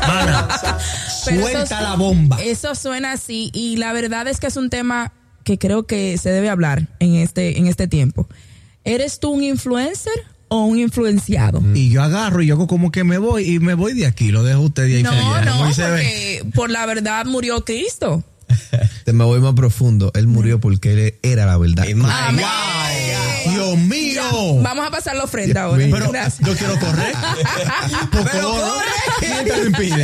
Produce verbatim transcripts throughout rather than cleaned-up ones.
Mana, suelta eso, la bomba. Eso suena así y la verdad es que es un tema que creo que se debe hablar en este, en este tiempo. ¿Eres tú un influencer o un influenciado? Y yo agarro y yo hago como que me voy y me voy de aquí, lo dejo usted de ahí. No, feliz, no, muy se ve. porque por la verdad murió Cristo. Te me voy más profundo. Él murió porque él era la verdad. Amén. Wow, Dios mío. Vamos a pasar la ofrenda ahora. mío. Pero Gracias. yo quiero correr. Por favor, ¿quién te lo impide?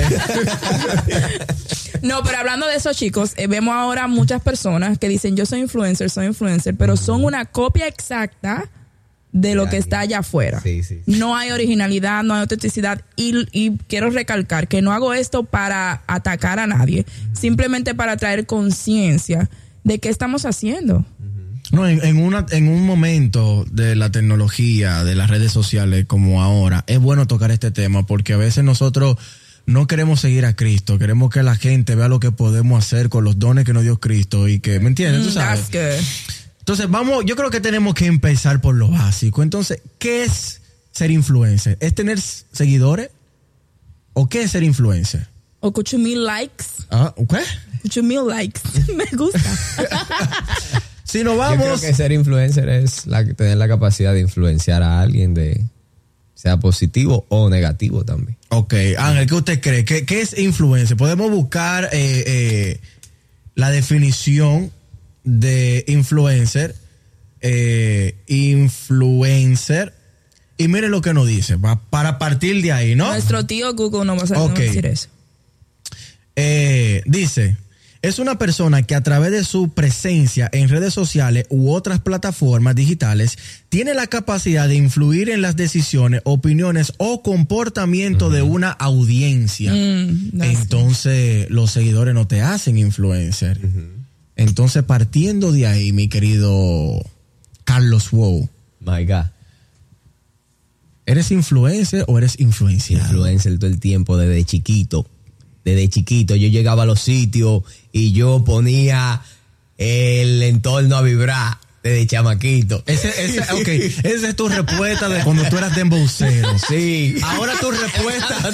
No, pero hablando de eso, chicos, eh, vemos ahora muchas personas que dicen yo soy influencer, soy influencer, pero son una copia exacta de lo que está allá afuera. Sí, sí. No hay originalidad, no hay autenticidad y, y quiero recalcar que no hago esto para atacar a nadie, simplemente para traer conciencia de qué estamos haciendo. No, en, en, una, en un momento de la tecnología, de las redes sociales como ahora, es bueno tocar este tema porque a veces nosotros no queremos seguir a Cristo, queremos que la gente vea lo que podemos hacer con los dones que nos dio Cristo y que, ¿me entiendes? ¿Tú sabes? That's good. Entonces, vamos, yo creo que tenemos que empezar por lo básico. Entonces, ¿qué es ser influencer? ¿Es tener seguidores? ¿O qué es ser influencer? O ocho mil likes. Ah, ¿qué? ocho mil likes. Me gusta. Si nos Yo creo vamos... que ser influencer es la, tener la capacidad de influenciar a alguien, de sea positivo o negativo también. Ok, Ángel, ¿qué usted cree? ¿Qué, qué es influencer? Podemos buscar eh, eh, la definición de influencer, eh, influencer, y mire lo que nos dice, va, para partir de ahí, ¿no? Nuestro tío Google no va a saber Okay. decir eso. Eh, dice, es una persona que a través de su presencia en redes sociales u otras plataformas digitales tiene la capacidad de influir en las decisiones, opiniones o comportamiento uh-huh. de una audiencia. Mm, Entonces, los seguidores no te hacen influencer. Uh-huh. Entonces, partiendo de ahí, mi querido Carlos Wow. My God. ¿Eres influencer o eres influenciado? Influencer todo el tiempo, desde chiquito. Desde chiquito yo llegaba a los sitios y yo ponía el entorno a vibrar desde chamaquito. Ese, ese, okay. Esa es tu respuesta de cuando tú eras dembocero. Sí. Ahora tu respuesta...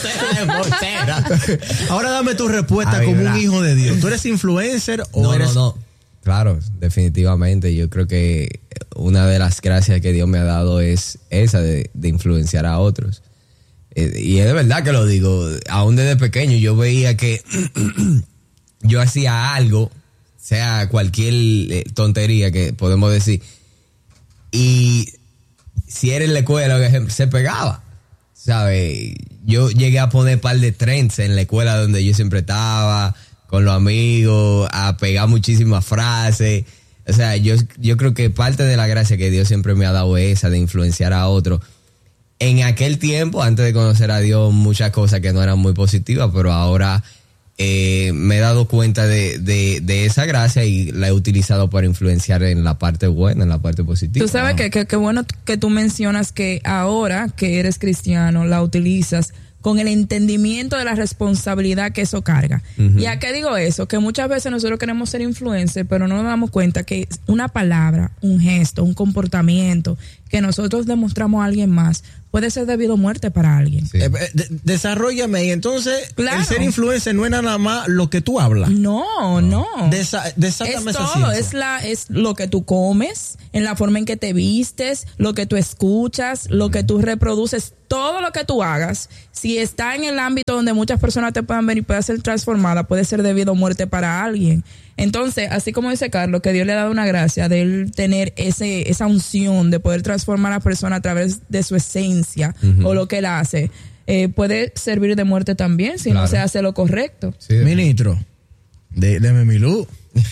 Ahora dame tu respuesta como un hijo de Dios. ¿Tú eres influencer o no, eres...? No, no, claro, definitivamente. Yo creo que una de las gracias que Dios me ha dado es esa de, de influenciar a otros. Y es de verdad que lo digo, aún desde pequeño yo veía que yo hacía algo, sea cualquier tontería que podemos decir, y si era en la escuela se pegaba, ¿sabes? Yo llegué a poner un par de trends en la escuela donde yo siempre estaba, con los amigos, a pegar muchísimas frases. O sea, yo, yo creo que parte de la gracia que Dios siempre me ha dado es esa de influenciar a otros. En aquel tiempo, antes de conocer a Dios, muchas cosas que no eran muy positivas, pero ahora eh, me he dado cuenta de, de, de esa gracia y la he utilizado para influenciar en la parte buena, en la parte positiva. Tú sabes que, que, que bueno que tú mencionas que ahora que eres cristiano la utilizas con el entendimiento de la responsabilidad que eso carga. Uh-huh. ¿Y a qué digo eso? Que muchas veces nosotros queremos ser influencers, pero no nos damos cuenta que una palabra, un gesto, un comportamiento que nosotros demostramos a alguien más puede ser debido a muerte para alguien. Sí. Eh, de, desarróllame. Y entonces, claro. El ser influencer no es nada más lo que tú hablas. No, no. Desa, desátame es esa todo. ciencia. Es, la, es lo que tú comes, en la forma en que te vistes, lo que tú escuchas, lo que tú reproduces, todo lo que tú hagas. Si está en el ámbito donde muchas personas te puedan ver y pueda ser transformada, puede ser debido a muerte para alguien. Entonces, así como dice Carlos, que Dios le ha dado una gracia de él tener ese, esa unción de poder transformar a la persona a través de su esencia uh-huh. o lo que él hace, eh, puede servir de muerte también si claro. no se hace lo correcto. Sí, ministro, de, deme mi luz.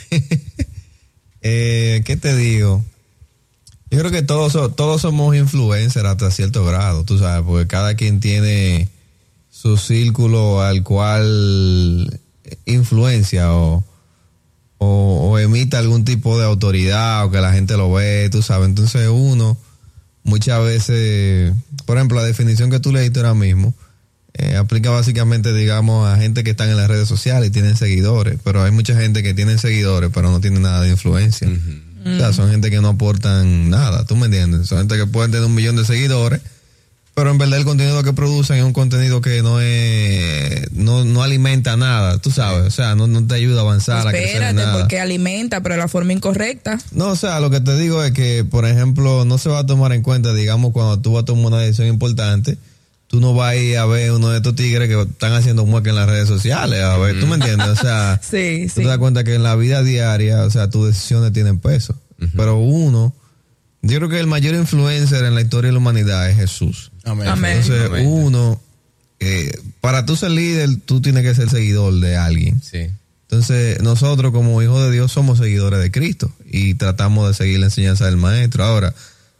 eh, ¿Qué te digo? Yo creo que todos, todos somos influencers hasta cierto grado, tú sabes, porque cada quien tiene su círculo al cual influencia o O, o emita algún tipo de autoridad o que la gente lo ve, tú sabes. Entonces uno muchas veces, por ejemplo, la definición que tú leíste ahora mismo eh, aplica básicamente, digamos, a gente que están en las redes sociales y tienen seguidores, pero hay mucha gente que tienen seguidores pero no tienen nada de influencia. Uh-huh. O sea, son gente que no aportan nada, ¿tú me entiendes? Son gente que pueden tener un millón de seguidores pero en verdad el contenido que producen es un contenido que no es no, no alimenta nada, tú sabes, o sea, no, no te ayuda a avanzar, Pues a crecer en espérate, nada. porque alimenta, pero de la forma incorrecta. No, o sea, lo que te digo es que, por ejemplo, no se va a tomar en cuenta, digamos, cuando tú vas a tomar una decisión importante, tú no vas a ir a ver uno de estos tigres que están haciendo mueca en las redes sociales, a ver, ¿tú me entiendes? O sea, Sí, tú sí. te das cuenta que en la vida diaria, o sea, tus decisiones tienen peso. Uh-huh. Pero uno, yo creo que el mayor influencer en la historia de la humanidad es Jesús. Amén. Amén. Entonces, Amén. uno, eh, para tú ser líder, tú tienes que ser seguidor de alguien. Sí. Entonces, nosotros como hijos de Dios somos seguidores de Cristo y tratamos de seguir la enseñanza del Maestro. Ahora,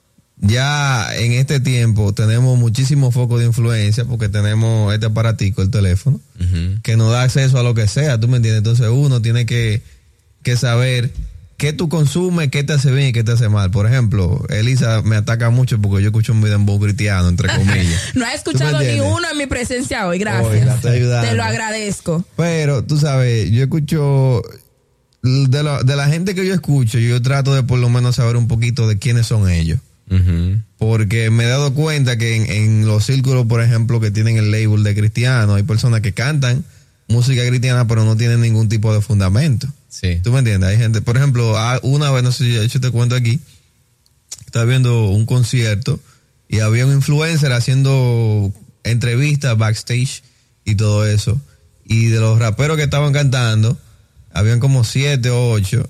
ya en este tiempo tenemos muchísimos focos de influencia porque tenemos este aparatico, el teléfono, Uh-huh. que nos da acceso a lo que sea, ¿tú me entiendes? Entonces uno tiene que, que saber qué tú consumes, qué te hace bien y qué te hace mal. Por ejemplo, Elisa me ataca mucho porque yo escucho un dembow cristiano, entre comillas. No he escuchado ni entiendes? uno en mi presencia hoy, gracias. Hoy la estoy ayudando. Te lo agradezco. Pero, tú sabes, yo escucho, de la, de la gente que yo escucho, yo trato de por lo menos saber un poquito de quiénes son ellos. Uh-huh. Porque me he dado cuenta que en, en los círculos, por ejemplo, que tienen el label de cristiano, hay personas que cantan música cristiana pero no tienen ningún tipo de fundamento. Sí. ¿Tú me entiendes? Hay gente, por ejemplo, una vez, no sé si yo te cuento aquí, estaba viendo un concierto y había un influencer haciendo entrevistas backstage y todo eso. Y de los raperos que estaban cantando, habían como siete o ocho.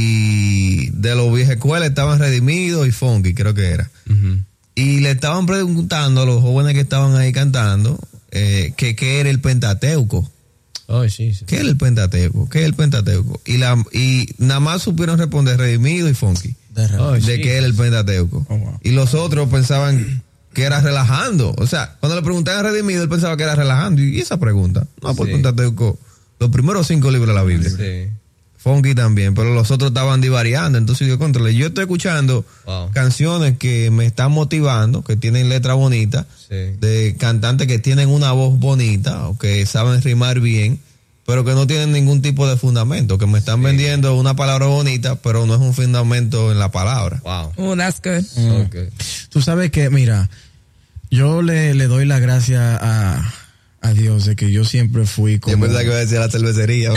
Y de los viejas escuelas estaban Redimidos y Funky, creo que era. Uh-huh. Y le estaban preguntando a los jóvenes que estaban ahí cantando eh, que qué era el Pentateuco. Oh, sí, sí. ¿Qué es el Pentateuco? ¿Qué es el Pentateuco? Y la y nada más supieron responder Redimido y Funky De repente. Oh, de sí. qué era el Pentateuco. Oh, wow. Y los otros pensaban que era relajando. O sea, cuando le preguntaban a Redimido, él pensaba que era relajando. ¿Y esa pregunta? No, por Sí. el Pentateuco, los primeros cinco libros de la Biblia. Sí. Funky también, pero los otros estaban divariando. Entonces yo controlé. Yo estoy escuchando Wow. canciones que me están motivando, que tienen letras bonitas, Sí. de cantantes que tienen una voz bonita o que saben rimar bien, pero que no tienen ningún tipo de fundamento, que me están vendiendo una palabra bonita, pero no es un fundamento en la palabra. Wow. Oh, that's good. Mm. Okay. Tú sabes que, mira, yo le, le doy la gracia a, a Dios de que yo siempre fui como... Yo pensaba que iba a decir la cervecería.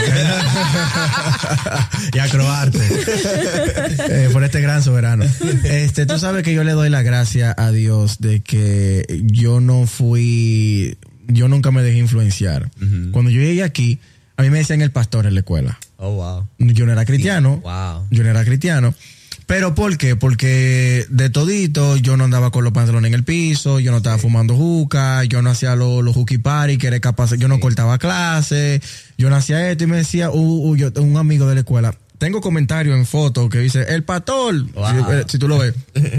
y a Croarte eh, por este gran soberano. Este, tú sabes que yo le doy la gracia a Dios de que yo no fui, yo nunca me dejé influenciar. Uh-huh. Cuando yo llegué aquí, a mí me decían el pastor en la escuela. Oh, wow. Yo no era cristiano. Wow. Yo no era cristiano. ¿Pero por qué? Porque de todito yo no andaba con los pantalones en el piso, yo no estaba fumando juca, yo no hacía los lo hooky party, que era capaz, yo no cortaba clases, yo no hacía esto y me decía uh, uh, yo, un amigo de la escuela, tengo comentarios en fotos que dice, el pastor, Wow. si, eh, si tú lo ves.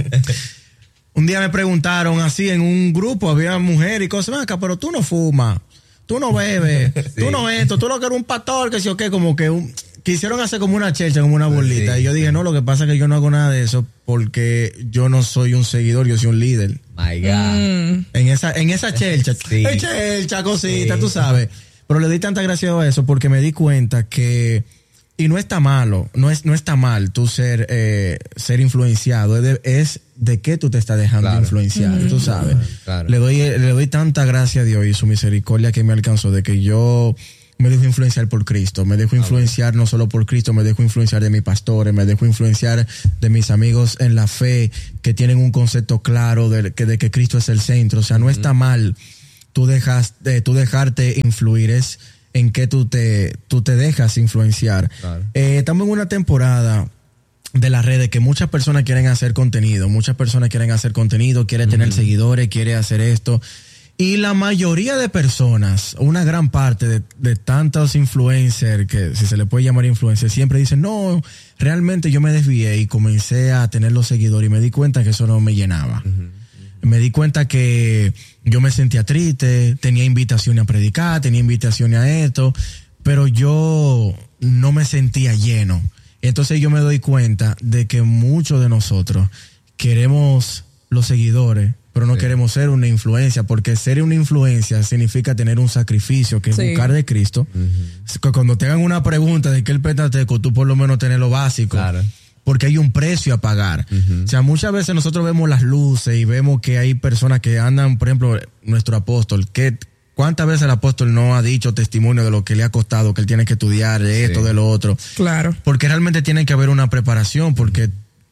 Un día me preguntaron así en un grupo, había mujeres y cosas, acá, pero tú no fumas, tú no bebes, sí. tú no esto, tú lo que eres un pastor, que sí o qué, como que un... Quisieron hacer como una chelcha, como una bolita. Sí, y yo dije, no, lo que pasa es que yo no hago nada de eso porque yo no soy un seguidor, yo soy un líder. My God. Mm. En esa, en esa chelcha, Sí. hey, chelcha, cosita, Sí. tú sabes. Pero le di tanta gracia a eso porque me di cuenta que, y no está malo, no es, no está mal tú ser, eh, ser influenciado, es de, es de qué tú te estás dejando Claro. influenciar, tú sabes. Claro. Le doy, le doy tanta gracia a Dios y su misericordia que me alcanzó de que yo me dejo influenciar por Cristo, me dejo influenciar no solo por Cristo, me dejo influenciar de mis pastores, me dejo influenciar de mis amigos en la fe que tienen un concepto claro de que, de que Cristo es el centro. O sea, no está mal tú, dejas, eh, tú dejarte influir, es en que tú te, tú te dejas influenciar. Claro. Eh, estamos en una temporada de las redes que muchas personas quieren hacer contenido, muchas personas quieren hacer contenido, quieren tener Uh-huh. seguidores, quieren hacer esto. Y la mayoría de personas, una gran parte de, de tantos influencers, que si se le puede llamar influencers, siempre dicen, no, realmente yo me desvié y comencé a tener los seguidores y me di cuenta que eso no me llenaba. Uh-huh. Me di cuenta que yo me sentía triste, tenía invitaciones a predicar, tenía invitaciones a esto, pero yo no me sentía lleno. Entonces yo me doy cuenta de que muchos de nosotros queremos los seguidores, pero no sí. queremos ser una influencia, porque ser una influencia significa tener un sacrificio, que es sí. buscar de Cristo. Uh-huh. Cuando te hagan una pregunta de qué el Pentateuco, tú por lo menos tenés lo básico. Claro. porque hay un precio a pagar. Uh-huh. O sea, muchas veces nosotros vemos las luces y vemos que hay personas que andan, por ejemplo, nuestro apóstol, que ¿cuántas veces el apóstol no ha dicho testimonio de lo que le ha costado, que él tiene que estudiar, de esto, sí. de lo otro? Claro. Porque realmente tiene que haber una preparación, porque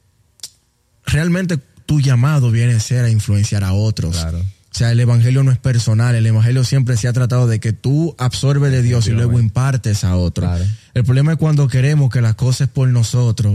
realmente tu llamado viene a ser a influenciar a otros. Claro. O sea, el evangelio no es personal, el evangelio siempre se ha tratado de que tú absorbes de Dios y luego impartes a otro. Claro. El problema es cuando queremos que las cosas por nosotros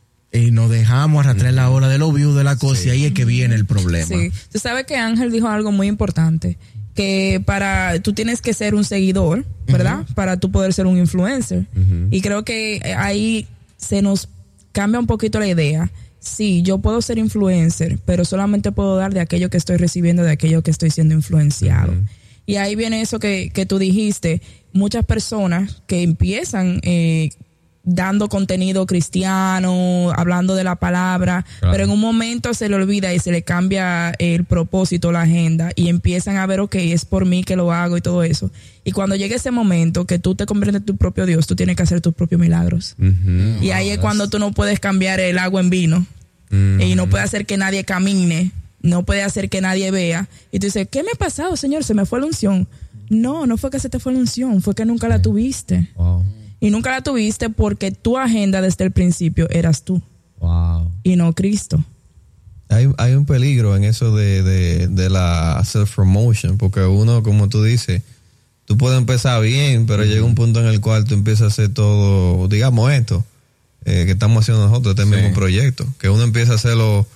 y nos dejamos arrastrar mm. la hora de lo view de la cosa, sí. y ahí es que viene el problema. Sí. Tú sabes que Ángel dijo algo muy importante, que para tú tienes que ser un seguidor, ¿verdad? Uh-huh. Para tú poder ser un influencer. Uh-huh. Y creo que ahí se nos cambia un poquito la idea. Sí, yo puedo ser influencer, pero solamente puedo dar de aquello que estoy recibiendo, de aquello que estoy siendo influenciado. Uh-huh. Y ahí viene eso que, que tú dijiste. Muchas personas que empiezan eh, dando contenido cristiano, hablando de la palabra, claro. pero en un momento se le olvida y se le cambia el propósito, la agenda, y empiezan a ver, ok, es por mí que lo hago y todo eso. Y cuando llegue ese momento que tú te conviertes en tu propio Dios, tú tienes que hacer tus propios milagros. Uh-huh. Y ahí es cuando tú no puedes cambiar el agua en vino. Uh-huh. Y no puedes hacer que nadie camine, no puedes hacer que nadie vea. Y tú dices, ¿qué me ha pasado, Señor? Se me fue la unción. No, no fue que se te fue la unción, fue que nunca la tuviste. Wow. Y nunca la tuviste porque tu agenda desde el principio eras tú. Wow. Y no Cristo. Hay, hay un peligro en eso de, de, de la self-promotion, porque uno, como tú dices, tú puedes empezar bien, pero uh-huh. llega un punto en el cual tú empiezas a hacer todo, digamos esto, eh, que estamos haciendo nosotros, este sí. mismo proyecto, que uno empieza a hacerlo,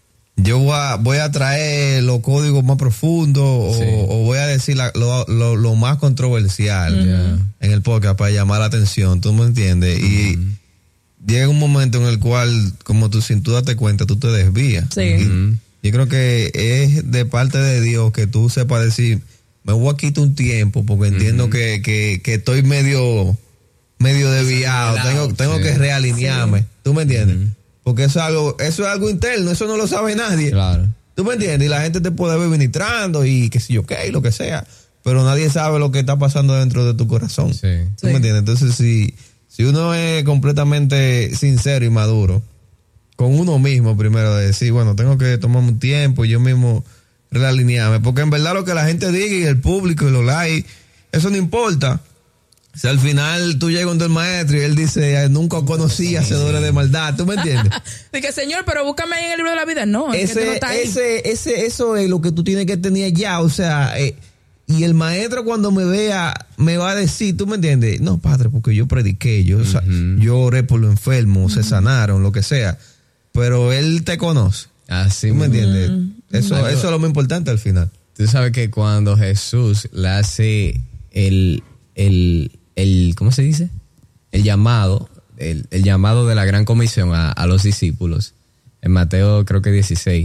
yo voy a, voy a traer los códigos más profundos sí. o, o voy a decir la, lo, lo, lo más controversial uh-huh. en el podcast para llamar la atención, ¿tú me entiendes? Uh-huh. Y llega un momento en el cual, como tú sin tú date cuenta, tú te desvías. Sí. Uh-huh. Yo creo que es de parte de Dios que tú sepas decir, me voy a quitar un tiempo porque entiendo uh-huh. que, que, que estoy medio, medio desviado, tengo, tengo sí. que realinearme, sí. ¿tú me entiendes? Uh-huh. Porque eso es algo, eso es algo interno, eso no lo sabe nadie. Claro. ¿Tú me entiendes? Y la gente te puede ver ministrando y qué sé yo qué, lo que sea, pero nadie sabe lo que está pasando dentro de tu corazón. Sí. ¿Tú sí. me entiendes? Entonces, si, si uno es completamente sincero y maduro con uno mismo, primero de decir, bueno, tengo que tomarme un tiempo y yo mismo realinearme, porque en verdad lo que la gente diga y el público y los likes, eso no importa. Si al final tú llegas donde el maestro y él dice, nunca conocí hacedores de maldad, ¿tú me entiendes? Dice, Señor, pero búscame ahí en el libro de la vida. No, es ese, que no está ahí. Ese, ese, eso es lo que tú tienes que tener ya, o sea, eh, y el maestro cuando me vea me va a decir, ¿tú me entiendes? No, padre, porque yo prediqué, yo, uh-huh. o sea, yo oré por los enfermos, uh-huh. se sanaron, lo que sea, pero él te conoce. Así ¿Tú me entiendes? Uh-huh. Eso, uh-huh. eso es lo más importante al final. Tú sabes que cuando Jesús le hace el, el, el ¿cómo se dice? El llamado, el, el llamado de la gran comisión a, a los discípulos, en Mateo creo que dieciséis,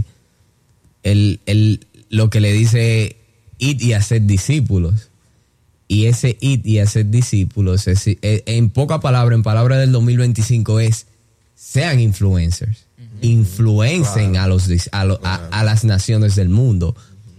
él, él lo que le dice, id y haced discípulos. Y ese id y hacer discípulos, es, es, en poca palabra, en palabra del dos mil veinticinco, es sean influencers. Uh-huh. Influencen claro. a, los, a, lo, claro. a, a las naciones del mundo. Uh-huh.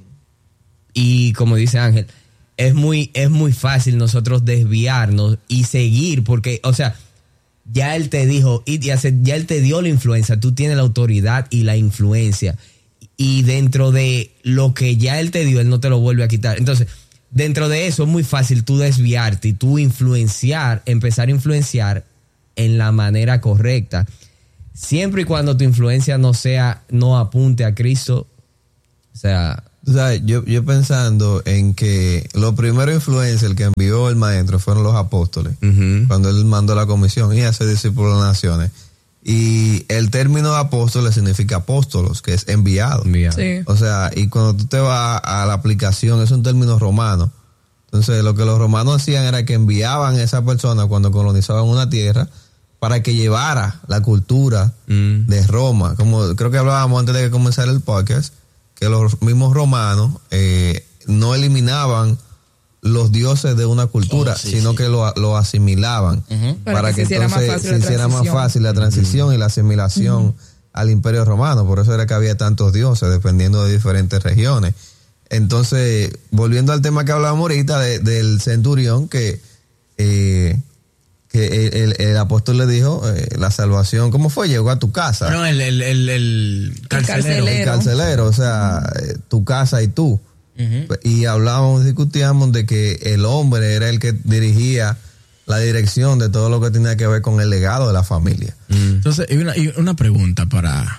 Y como dice Ángel, es muy, es muy fácil nosotros desviarnos y seguir, porque, o sea, ya él te dijo, id y hacer, ya él te dio la influencia, tú tienes la autoridad y la influencia. Y dentro de lo que ya él te dio, él no te lo vuelve a quitar. Entonces, dentro de eso es muy fácil tú desviarte y tú influenciar, empezar a influenciar en la manera correcta. Siempre y cuando tu influencia no sea, no apunte a Cristo. O sea, o sea yo, yo pensando en que los primeros influencers que envió el maestro fueron los apóstoles, uh-huh. cuando él mandó la comisión y hace discípulos de las naciones. Y el término apóstoles significa apóstolos, que es enviado. enviado. Sí. O sea, y cuando tú te vas a la aplicación, es un término romano. Entonces, lo que los romanos hacían era que enviaban a esa persona cuando colonizaban una tierra para que llevara la cultura mm. de Roma. Como creo que hablábamos antes de que comenzara el podcast, que los mismos romanos eh, no eliminaban los dioses de una cultura, oh, sí, sino sí. que lo, lo asimilaban uh-huh. para, para que, que entonces se hiciera más fácil la transición uh-huh. y la asimilación uh-huh. al Imperio Romano. Por eso era que había tantos dioses dependiendo de diferentes regiones. Entonces, volviendo al tema que hablábamos ahorita de, del centurión, que, eh, que el, el, el apóstol le dijo, eh, la salvación, ¿cómo fue? Llegó a tu casa. No, el, el, el, el carcelero. El carcelero, o sea, eh, tu casa y tú. Uh-huh. Y hablábamos, discutíamos de que el hombre era el que dirigía la dirección de todo lo que tenía que ver con el legado de la familia. Mm. Entonces, y una, y una pregunta para...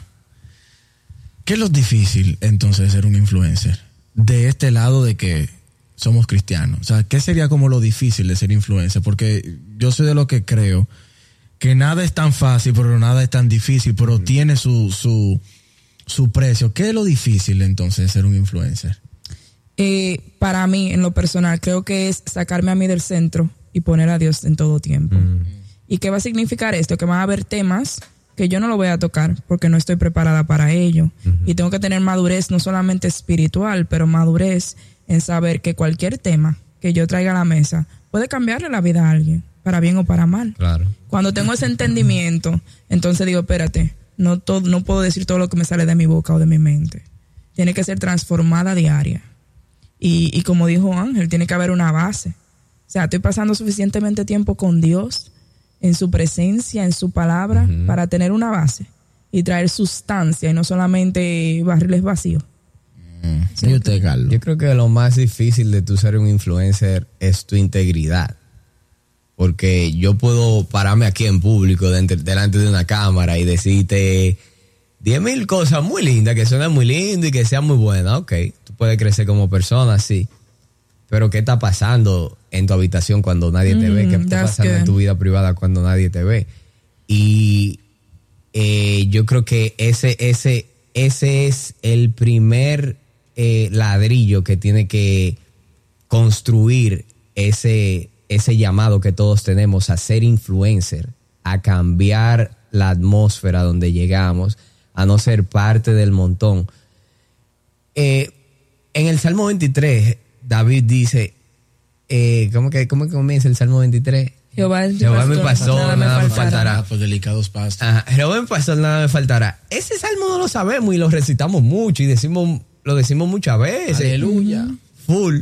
¿Qué es lo difícil entonces de ser un influencer? De este lado de que somos cristianos. O sea, ¿qué sería como lo difícil de ser influencer? Porque yo soy de lo que creo que nada es tan fácil, pero nada es tan difícil, pero mm. tiene su, su, su precio. ¿Qué es lo difícil entonces de ser un influencer? Eh, para mí, en lo personal, creo que es sacarme a mí del centro y poner a Dios en todo tiempo. Mm. ¿Y qué va a significar esto? Que van a haber temas que yo no lo voy a tocar porque no estoy preparada para ello. Uh-huh. Y tengo que tener madurez no solamente espiritual, pero madurez en saber que cualquier tema que yo traiga a la mesa puede cambiarle la vida a alguien, para bien o para mal. Claro. Cuando tengo ese entendimiento, entonces digo, espérate, no, todo, no puedo decir todo lo que me sale de mi boca o de mi mente. Tiene que ser transformada diaria. Y, y como dijo Ángel, tiene que haber una base. O sea, estoy pasando suficientemente tiempo con Dios, en su presencia, en su palabra, uh-huh. para tener una base y traer sustancia y no solamente barriles vacíos. Mm. ¿Sí? Yo, te, Yo creo que lo más difícil de tú ser un influencer es tu integridad. Porque yo puedo pararme aquí en público, de, delante de una cámara y decirte diez mil cosas muy lindas, que suenan muy lindo y que sean muy buenas. Ok, tú puedes crecer como persona, sí. Pero ¿qué está pasando en tu habitación cuando nadie te mm, ve? ¿Qué está pasando good. en tu vida privada cuando nadie te ve? Y eh, yo creo que ese, ese, ese es el primer eh, ladrillo que tiene que construir ese, ese llamado que todos tenemos a ser influencer, a cambiar la atmósfera donde llegamos, a no ser parte del montón. Eh, en el Salmo veintitrés, David dice, eh, ¿cómo que cómo comienza el Salmo veintitrés? Jehová es mi Jehová pastor, mi pastor, nada, nada me faltará. faltará. Por delicados pastos. Ajá, Jehová mi pastor, nada me faltará. Ese salmo no lo sabemos y lo recitamos mucho y decimos, lo decimos muchas veces. Aleluya. Full.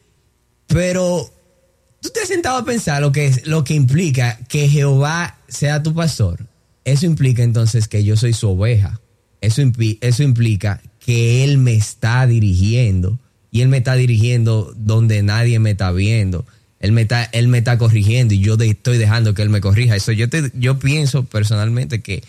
Pero tú te has sentado a pensar lo que es, lo que implica que Jehová sea tu pastor. Eso implica entonces que yo soy su oveja. Eso, impli- eso implica que Él me está dirigiendo. Y Él me está dirigiendo donde nadie me está viendo. Él me está, él me está corrigiendo y yo de, estoy dejando que Él me corrija. Eso yo, te, yo pienso personalmente que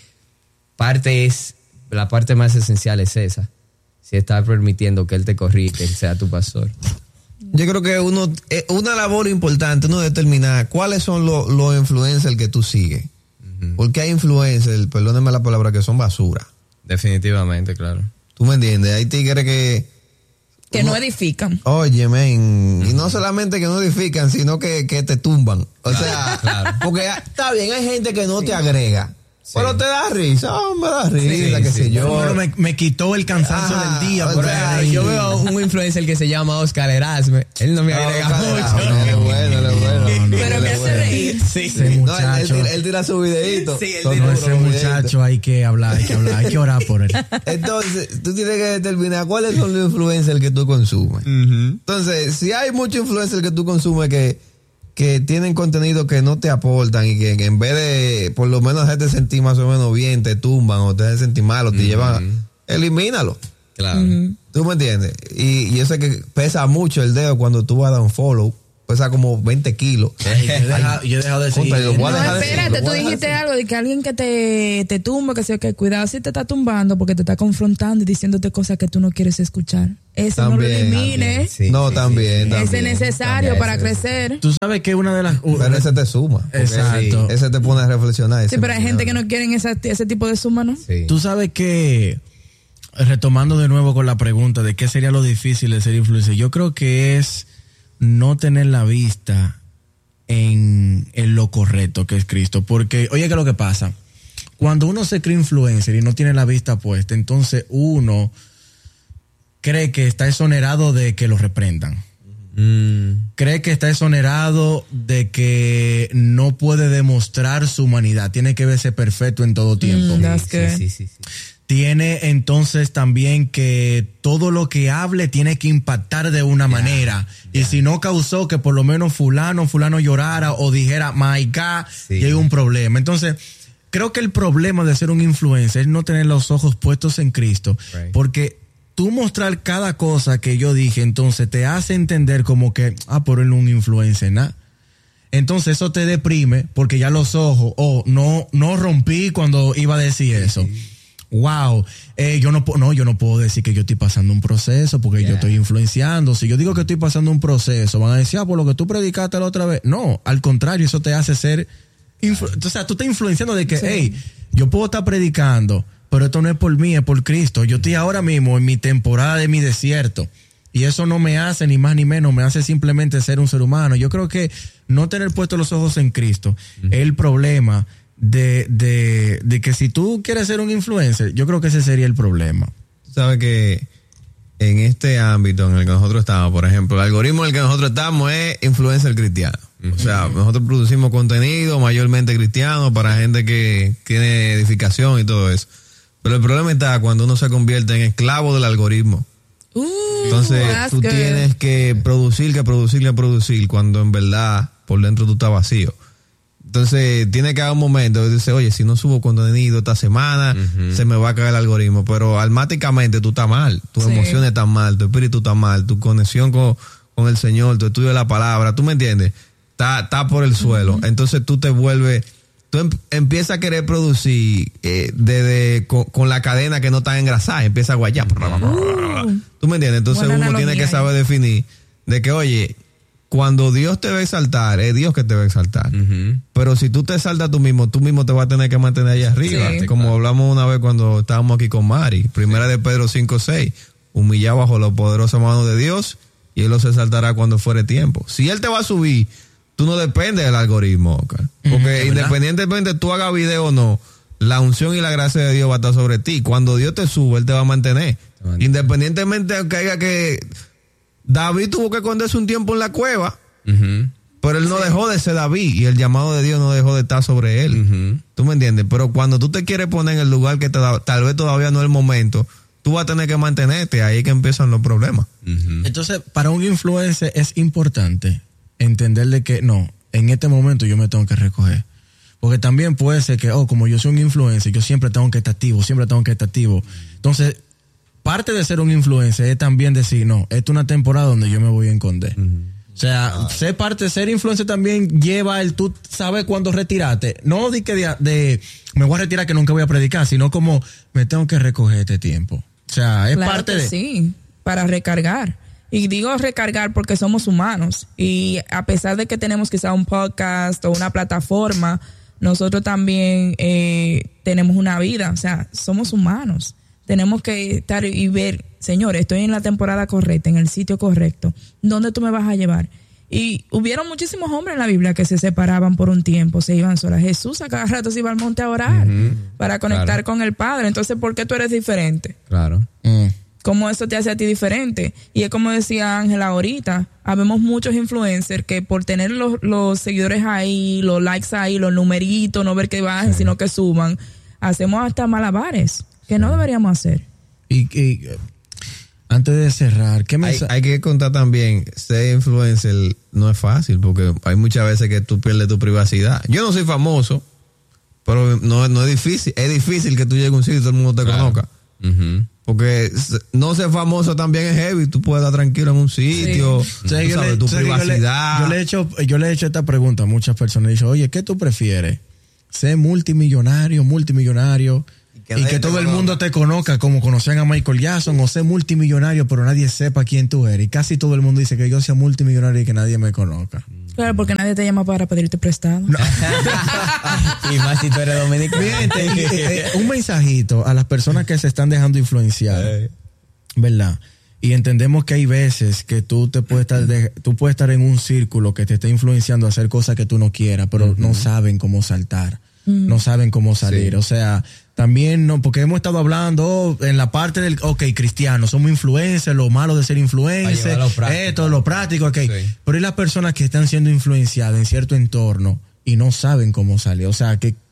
parte es, la parte más esencial es esa. Si estás permitiendo que Él te corrija, que Él sea tu pastor. Yo creo que uno, una labor importante, uno determinar cuáles son los, los influencers que tú sigues. Uh-huh. Porque hay influencers, perdónenme la palabra, que son basura. Definitivamente, claro. ¿Tú me entiendes? Hay tigres que... Que no, no edifican. Oye, men, uh-huh. y no solamente que no edifican, sino que, que te tumban. O claro, sea, claro. Porque está bien, hay gente que no sí. te agrega. Sí. Pero te da risa, oh, me da risa, sí, qué sí. sé yo. Pero me, me quitó el cansancio ah, del día. Por sea, yo veo a un influencer que se llama Oscar Erasme. Él no me agrega no, mucho. No, no, bueno, no, bueno. No, pero me hace reír. Sí, ese muchacho. No, él, él, él tira su videito. Sí, él tira ese muchacho hay que hablar, hay que hablar, hay que orar por él. Entonces, tú tienes que determinar cuáles son los influencers que tú consumes. Uh-huh. Entonces, si hay muchos influencers que tú consumes que que tienen contenido que no te aportan y que, que en vez de por lo menos hacerte sentir más o menos bien, te tumban o te hacen sentir mal o te uh-huh. llevan, elimínalo. Claro. Uh-huh. ¿Tú me entiendes? Y, y yo sé que pesa mucho el dedo cuando tú vas a dar un follow. Pesa como veinte kilos. Ay, yo, he dejado, yo he dejado de seguir. No, espérate, tú dijiste algo de que alguien que te, te tumba, que sea que cuidado si te está tumbando porque te está confrontando y diciéndote cosas que tú no quieres escuchar. Ese también, no lo elimines. Sí, no, sí, también, sí. también. Ese es necesario también, para sí. crecer. Tú sabes que una de las... Uh, pero ese te suma. Exacto. Sí, ese te pone a reflexionar. Sí, pero hay gente que no quiere esa, ese tipo de suma, ¿no? Sí. Tú sabes que, retomando de nuevo con la pregunta de qué sería lo difícil de ser influencer, yo creo que es no tener la vista en, en lo correcto que es Cristo. Porque, oye, ¿qué es lo que pasa? Cuando uno se cree influencer y no tiene la vista puesta, entonces uno cree que está exonerado de que lo reprendan. Mm. Cree que está exonerado de que no puede demostrar su humanidad. Tiene que verse perfecto en todo tiempo. Mm, sí, sí, sí, sí. tiene entonces también que todo lo que hable tiene que impactar de una yeah, manera. Yeah. Y si no causó que por lo menos fulano, fulano llorara o dijera, my God, sí. y hay un problema. Entonces, creo que el problema de ser un influencer es no tener los ojos puestos en Cristo. Right. Porque tú mostrar cada cosa que yo dije, entonces te hace entender como que, ah, por él no es un influencer, nada. Entonces eso te deprime porque ya los ojos, oh, no, no rompí cuando iba a decir eso. Sí. Wow, eh, yo no, no, yo no puedo decir que yo estoy pasando un proceso porque yeah. yo estoy influenciando. Si yo digo que estoy pasando un proceso, van a decir, ah, por lo que tú predicaste la otra vez. No, al contrario, eso te hace ser, influ- o sea, tú estás influenciando de que, sí. hey, yo puedo estar predicando, pero esto no es por mí, es por Cristo. Yo estoy ahora mismo en mi temporada de mi desierto. Y eso no me hace ni más ni menos, me hace simplemente ser un ser humano. Yo creo que no tener puestos los ojos en Cristo uh-huh. es el problema de, de, de que si tú quieres ser un influencer, yo creo que ese sería el problema. Tú sabes que en este ámbito en el que nosotros estamos, por ejemplo, el algoritmo en el que nosotros estamos es influencer cristiano. Uh-huh. O sea, nosotros producimos contenido mayormente cristiano para gente que tiene edificación y todo eso. Pero el problema está cuando uno se convierte en esclavo del algoritmo. Uh, Entonces tú good. tienes que producir, que producir, que producir cuando en verdad por dentro tú estás vacío. Entonces tiene que haber un momento que dice, oye, si no subo contenido esta semana, uh-huh. se me va a caer el algoritmo. Pero almáticamente tú estás mal, tus sí. emociones están mal, tu espíritu está mal, tu conexión con, con el Señor, tu estudio de la palabra, ¿tú me entiendes? Está, está por el suelo. Uh-huh. Entonces tú te vuelves, tú em, empiezas a querer producir eh, desde con, con la cadena que no está engrasada, empieza a guayar. Uh, ¿Tú me entiendes? Entonces uno analogía, tiene que saber eh. definir de que, oye, cuando Dios te va a exaltar, es Dios que te va a exaltar. Uh-huh. Pero si tú te exaltas tú mismo, tú mismo te vas a tener que mantener allá arriba. Sí, como claro. hablamos una vez cuando estábamos aquí con Mari. Primera sí. de Pedro cinco seis. Humillado bajo la poderosa mano de Dios y Él los exaltará cuando fuere tiempo. Si Él te va a subir, tú no dependes del algoritmo, okay? Porque uh-huh, independientemente tú hagas video o no, la unción y la gracia de Dios va a estar sobre ti. Cuando Dios te sube, Él te va a mantener. Te Independientemente de que haya que... David tuvo que esconderse un tiempo en la cueva, uh-huh. pero él no sí. dejó de ser David y el llamado de Dios no dejó de estar sobre él. Uh-huh. ¿Tú me entiendes? Pero cuando tú te quieres poner en el lugar que te da, tal vez todavía no es el momento, tú vas a tener que mantenerte. Ahí es que empiezan los problemas. Uh-huh. Entonces, para un influencer es importante entenderle que no, en este momento yo me tengo que recoger. Porque también puede ser que, oh, como yo soy un influencer, yo siempre tengo que estar activo, siempre tengo que estar activo. Entonces, parte de ser un influencer es también decir, no, esta es una temporada donde yo me voy a esconder. Uh-huh. O sea, ah. ser parte de ser influencer también lleva el tú sabes cuándo retirarte. No de que de, de me voy a retirar que nunca voy a predicar, sino como me tengo que recoger este tiempo. O sea, es claro parte que de... sí, para recargar. Y digo recargar porque somos humanos. Y a pesar de que tenemos quizá un podcast o una plataforma, nosotros también eh, tenemos una vida. O sea, somos humanos. Tenemos que estar y ver, Señor, estoy en la temporada correcta, en el sitio correcto. ¿Dónde tú me vas a llevar? Y hubieron muchísimos hombres en la Biblia que se separaban por un tiempo, se iban solas. Jesús a cada rato se iba al monte a orar uh-huh. para conectar claro. con el Padre. Entonces, ¿por qué tú eres diferente? Claro. Mm. ¿Cómo eso te hace a ti diferente? Y es como decía Ángela ahorita, habemos muchos influencers que por tener los, los seguidores ahí, los likes ahí, los numeritos, no ver que bajen, sí. sino que suban, hacemos hasta malabares. Que no deberíamos hacer. Y, y antes de cerrar, ¿qué me hay, hay que contar también, ser influencer no es fácil, porque hay muchas veces que tú pierdes tu privacidad. Yo no soy famoso, pero no, no es difícil. Es difícil que tú llegues a un sitio y todo el mundo te claro. conozca. Uh-huh. Porque no ser famoso también es heavy. Tú puedes estar tranquilo en un sitio, sí. tú sabes, le, tu privacidad. Yo le, yo, le he hecho, yo le he hecho esta pregunta a muchas personas. He dicho, oye, ¿qué tú prefieres? ¿Ser multimillonario, multimillonario? Y que todo el mundo te conozca como conocían a Michael Jackson, o ser multimillonario pero nadie sepa quién tú eres. Y casi todo el mundo dice que yo sea multimillonario y que nadie me conozca. Claro, porque nadie te llama para pedirte prestado. No. Y más si tú eres dominicano. Bien, un mensajito a las personas que se están dejando influenciar, ¿verdad? Y entendemos que hay veces que tú te puedes estar de, tú puedes estar en un círculo que te está influenciando a hacer cosas que tú no quieras, pero uh-huh. no saben cómo saltar. No saben cómo salir. Sí. O sea, también no, porque hemos estado hablando oh, en la parte del, ok, cristiano, somos influencers, lo malo de ser influencer, esto, lo práctico, ok. Sí. Pero hay las personas que están siendo influenciadas en cierto entorno y no saben cómo salir. O sea, que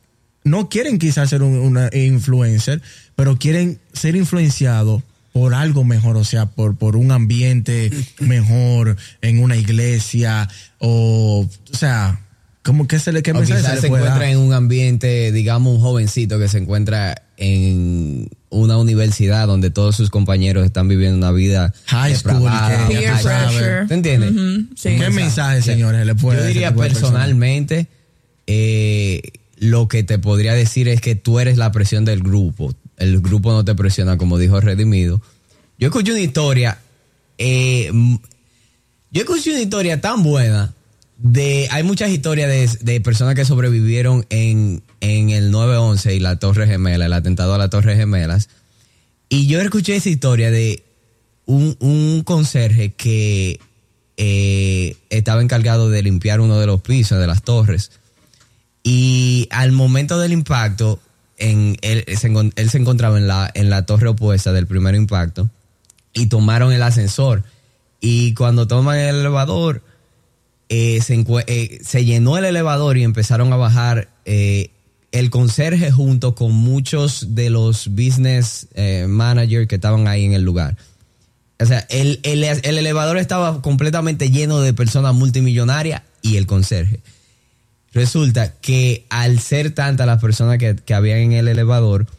no quieren quizás ser un, una influencer, pero quieren ser influenciados por algo mejor, o sea, por, por un ambiente mejor en una iglesia, o, o sea, ¿cómo que se le, qué o mensaje quizás se, se le puede encuentra dar? en un ambiente, digamos, un jovencito que se encuentra en una universidad donde todos sus compañeros están viviendo una vida High school, depravada, que- Peer high- pressure. ¿Te entiendes? Ujú, sí. ¿Qué mensaje, señores, le puede Yo dar diría ese tipo de personas? personalmente, eh, lo que te podría decir es que tú eres la presión del grupo. El grupo no te presiona, como dijo Redimido. Yo escuché una historia, eh, yo escuché una historia tan buena de, hay muchas historias de, de personas que sobrevivieron en, en el nueve once y la Torre Gemela, el atentado a la Torre Gemelas. Y yo escuché esa historia de un, un conserje que eh, estaba encargado de limpiar uno de los pisos de las torres. Y al momento del impacto, en, él, se, él se encontraba en la, en la torre opuesta del primer impacto y tomaron el ascensor. Y cuando toman el elevador, eh, se, eh, se llenó el elevador y empezaron a bajar eh, el conserje junto con muchos de los business eh, managers que estaban ahí en el lugar. O sea, el, el, el elevador estaba completamente lleno de personas multimillonarias y el conserje. Resulta que al ser tantas las personas que, que habían en el elevador,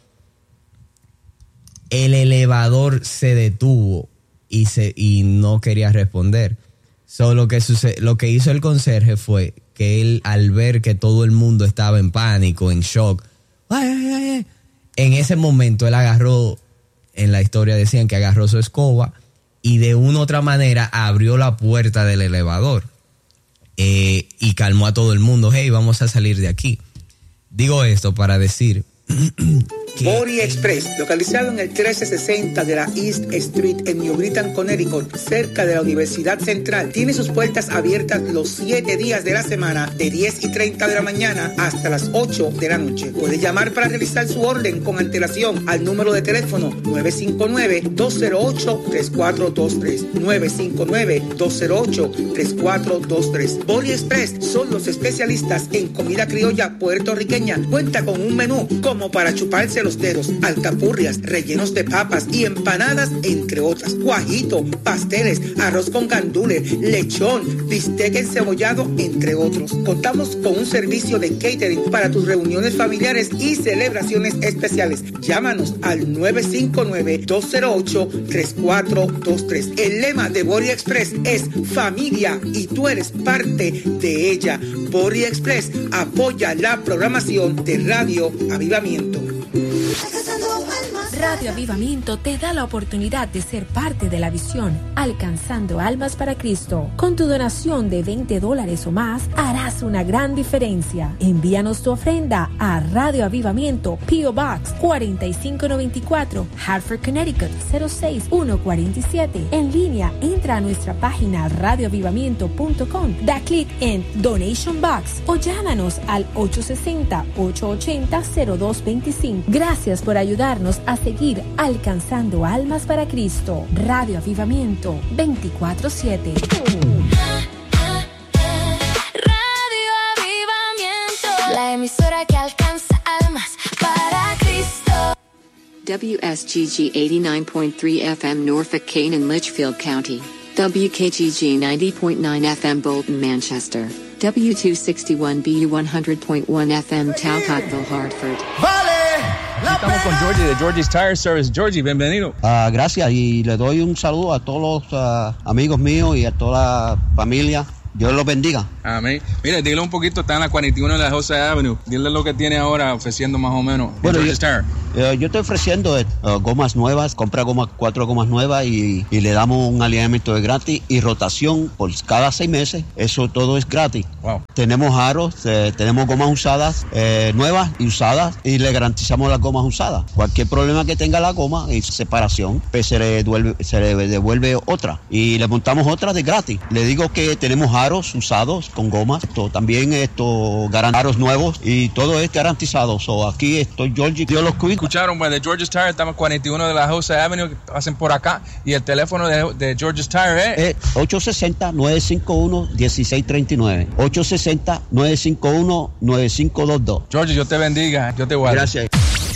el elevador se detuvo y, se, y no quería responder. So, lo, que sucede, lo que hizo el conserje fue que él, al ver que todo el mundo estaba en pánico, en shock, ay, ay, ay, ay, en ese momento él agarró, en la historia decían que agarró su escoba y de una u otra manera abrió la puerta del elevador. Eh, y calmó a todo el mundo. Hey, vamos a salir de aquí. Digo esto para decir que Bori Express, localizado en el trece sesenta de la East Street en New Britain, Connecticut, cerca de la Universidad Central, tiene sus puertas abiertas los siete días de la semana, de diez y treinta de la mañana hasta las ocho de la noche. Puede llamar para realizar su orden con antelación al número de teléfono nueve cinco nueve, dos cero ocho, tres cuatro dos tres, nueve cinco nueve, dos cero ocho, tres cuatro dos tres. Bori Express son los especialistas en comida criolla puertorriqueña. Cuenta con un menú como para chuparse los dedos, alcapurrias, rellenos de papas y empanadas, entre otras, guajito, pasteles, arroz con gandules, lechón, bistec encebollado, entre otros. Contamos con un servicio de catering para tus reuniones familiares y celebraciones especiales. Llámanos al nueve cinco nueve, dos cero ocho, tres cuatro dos tres. El lema de Bori Express es familia y tú eres parte de ella. Bori Express apoya la programación de Radio Avivamiento. Radio Avivamiento te da la oportunidad de ser parte de la visión Alcanzando Almas para Cristo. Con tu donación de veinte dólares o más, harás una gran diferencia. Envíanos tu ofrenda a Radio Avivamiento, P O Box cuatro cinco nueve cuatro, Hartford, Connecticut cero seis uno cuatro siete. En línea, entra a nuestra página radio avivamiento punto com, da clic en Donation Box o llámanos al ocho seis cero, ocho ocho cero, cero dos dos cinco. Gracias por ayudarnos a seguir alcanzando almas para Cristo. Radio Avivamiento veinticuatro siete. Radio Avivamiento, la emisora que alcanza almas para Cristo. W S G G eighty-nine point three F M Norfolk, Kane and Litchfield County. W K G G ninety point nine F M Bolton, Manchester. W two sixty-one B U one hundred point one F M Talcottville, Hartford. Estamos con Georgie de Georgie's Tire Service. Georgie, bienvenido. Uh, gracias y le doy un saludo a todos los uh, amigos míos y a toda la familia. Dios los bendiga. Amén. Mira, dile un poquito, está en la cuarenta y uno de la Jose Avenue. Dile lo que tiene ahora ofreciendo más o menos. Bueno, yo, Tire. eh, yo estoy ofreciendo uh, gomas nuevas, compra gomas, cuatro gomas nuevas y, y le damos un alineamiento de gratis y rotación por cada seis meses. Eso todo es gratis. Wow. Tenemos aros, eh, tenemos gomas usadas, eh, nuevas y usadas y le garantizamos las gomas usadas. Cualquier problema que tenga la goma y separación, pues se le devuelve, se le devuelve otra y le montamos otra de gratis. Le digo que tenemos aros usados, con gomas. Esto, también esto, garantaros nuevos y todo es garantizado. So, aquí estoy Georgie, Dios los cuida. Escucharon, pues, de George's Tire, estamos cuarenta y uno de la Jose Avenue, que hacen por acá, y el teléfono de, de George's Tire es... Eh, ocho seis cero, nueve cinco uno, uno seis tres nueve. ocho seis cero, nueve cinco uno, nueve cinco dos dos. Georgie, Dios te bendiga, yo te guardo. Gracias.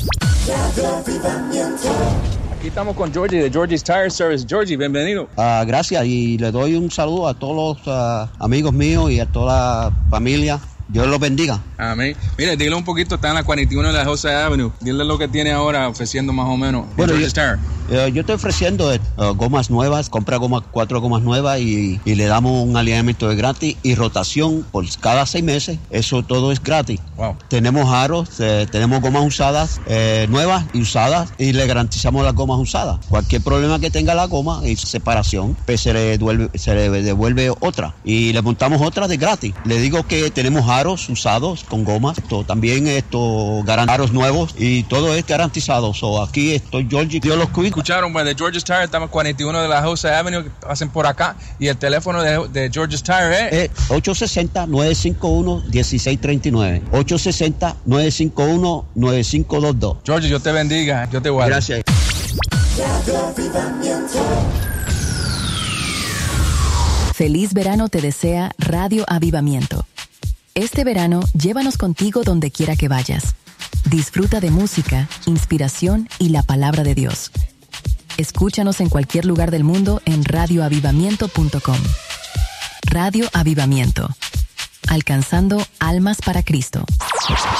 Aquí estamos con Georgie de Georgie's Tire Service. Georgie, bienvenido. Uh, gracias y le doy un saludo a todos los uh, amigos míos y a toda la familia. Dios los bendiga. Amén. Mire, dile un poquito, está en la cuarenta y uno de la Jose Avenue. Dile lo que tiene ahora ofreciendo más o menos. Bueno, yo, Tire. Uh, yo estoy ofreciendo uh, gomas nuevas, compra gomas, cuatro gomas nuevas y, y le damos un alineamiento de gratis y rotación por cada seis meses. Eso todo es gratis. Wow. Tenemos aros, eh, tenemos gomas usadas, eh, nuevas y usadas y le garantizamos las gomas usadas. Cualquier problema que tenga la goma y separación, pues se le devuelve, se le devuelve otra y le montamos otra de gratis. Le digo que tenemos aros usados con gomas, esto, también esto, aros nuevos y todo es garantizado. So, aquí estoy Georgie, Dios los cuida. Escucharon, pues, de George's Tire, estamos cuarenta y uno de la Jose Avenue, que hacen por acá, y el teléfono de, de George's Tire es... Eh, ocho seis cero, nueve cinco uno, uno seis tres nueve. ocho seis cero, nueve cinco uno, nueve cinco dos dos. Georgie, Dios te bendiga, yo te guardo. Gracias. Feliz verano te desea Radio Avivamiento. Este verano, llévanos contigo donde quiera que vayas. Disfruta de música, inspiración y la palabra de Dios. Escúchanos en cualquier lugar del mundo en radio avivamiento punto com. Radio Avivamiento. Alcanzando almas para Cristo.